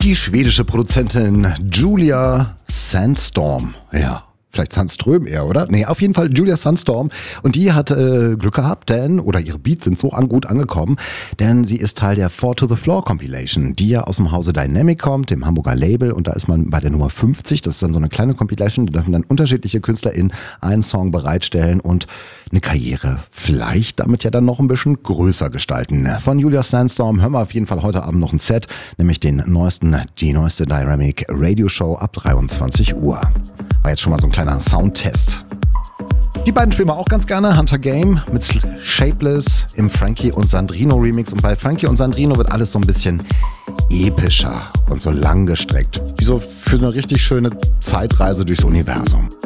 Die schwedische Produzentin Julia Sandstorm. Ja. Vielleicht Sandström eher, oder? Nee, auf jeden Fall Julia Sandstorm. Und die hat Glück gehabt, oder ihre Beats sind so gut angekommen, denn sie ist Teil der Four to the Floor Compilation, die ja aus dem Hause Dynamic kommt, dem Hamburger Label. Und da ist man bei der Nummer 50. Das ist dann so eine kleine Compilation. Da dürfen dann unterschiedliche KünstlerInnen einen Song bereitstellen und eine Karriere vielleicht damit ja dann noch ein bisschen größer gestalten. Von Julia Sandstorm hören wir auf jeden Fall heute Abend noch ein Set, nämlich die neueste Dynamic Radio Show ab 23 Uhr. War jetzt schon mal so ein kleiner Soundtest. Die beiden spielen wir auch ganz gerne. Hunter Game mit Shapeless im Frankie und Sandrino Remix. Und bei Frankie und Sandrino wird alles so ein bisschen epischer und so langgestreckt. Wie so für eine richtig schöne Zeitreise durchs Universum.